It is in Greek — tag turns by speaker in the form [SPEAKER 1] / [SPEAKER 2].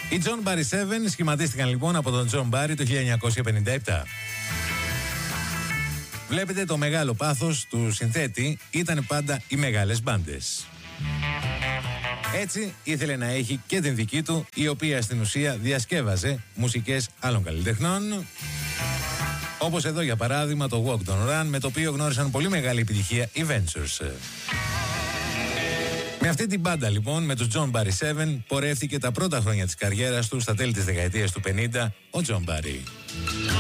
[SPEAKER 1] Οι John Barry 7 σχηματίστηκαν λοιπόν από τον John Barry το 1957. Βλέπετε, το μεγάλο πάθος του συνθέτη ήταν πάντα οι μεγάλες μπάντες. Έτσι ήθελε να έχει και την δική του, η οποία στην ουσία διασκεύαζε μουσικές άλλων καλλιτεχνών, όπως εδώ για παράδειγμα το Walk Don't Run, με το οποίο γνώρισαν πολύ μεγάλη επιτυχία οι Ventures. Με αυτή την μπάντα λοιπόν, με τους John Barry 7, πορεύτηκε τα πρώτα χρόνια της καριέρας του στα τέλη της δεκαετίας του 50 ο John Barry.